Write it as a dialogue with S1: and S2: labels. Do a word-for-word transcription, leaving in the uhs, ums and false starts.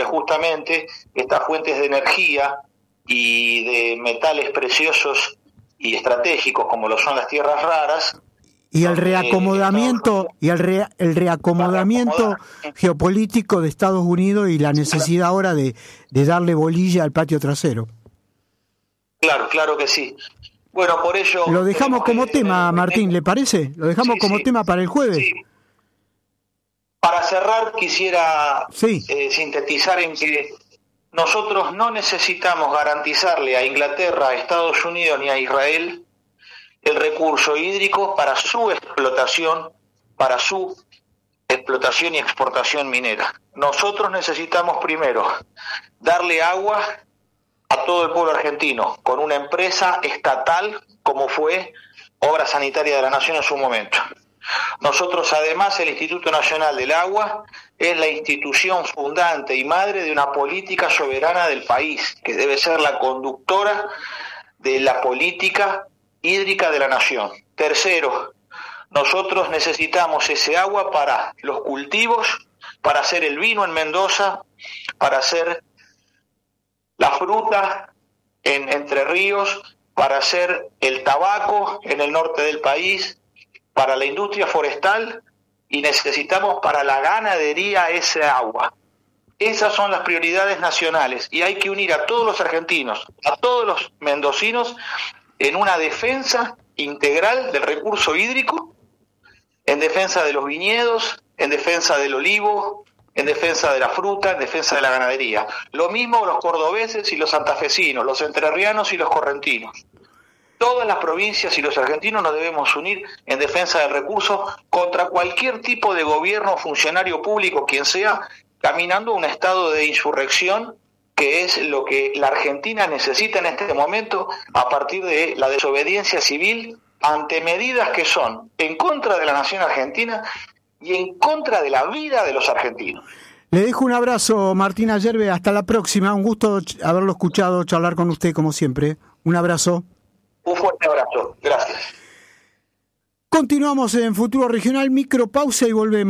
S1: justamente estas fuentes de energía y de metales preciosos y estratégicos como lo son las tierras raras.
S2: Y el reacomodamiento y el, re, el reacomodamiento geopolítico de Estados Unidos y la necesidad ahora de, de darle bolilla al patio trasero.
S1: Claro, claro que sí. Bueno, por ello...
S2: Lo dejamos como tema, Martín, ¿le parece? Lo dejamos sí, como sí. tema para el jueves.
S1: Sí. Para cerrar, quisiera
S2: sí.
S1: eh, sintetizar en que nosotros no necesitamos garantizarle a Inglaterra, a Estados Unidos ni a Israel el recurso hídrico para su explotación, para su explotación y exportación minera. Nosotros necesitamos primero darle agua a todo el pueblo argentino con una empresa estatal como fue Obra Sanitaria de la Nación en su momento. Nosotros además, el Instituto Nacional del Agua es la institución fundante y madre de una política soberana del país, que debe ser la conductora de la política hídrica de la nación. Tercero, nosotros necesitamos ese agua para los cultivos, para hacer el vino en Mendoza, para hacer la fruta en Entre Ríos, para hacer el tabaco en el norte del país, para la industria forestal, y necesitamos para la ganadería ese agua. Esas son las prioridades nacionales y hay que unir a todos los argentinos, a todos los mendocinos, en una defensa integral del recurso hídrico, en defensa de los viñedos, en defensa del olivo, en defensa de la fruta, en defensa de la ganadería. Lo mismo los cordobeses y los santafesinos, los entrerrianos y los correntinos. Todas las provincias y los argentinos nos debemos unir en defensa del recurso contra cualquier tipo de gobierno o funcionario público, quien sea, caminando un estado de insurrección, que es lo que la Argentina necesita en este momento a partir de la desobediencia civil ante medidas que son en contra de la nación argentina y en contra de la vida de los argentinos.
S2: Le dejo un abrazo, Martín Ayerbe, hasta la próxima, un gusto haberlo escuchado, charlar con usted como siempre. Un abrazo.
S1: Un fuerte abrazo, gracias.
S2: Continuamos en Futuro Regional, micropausa y volvemos.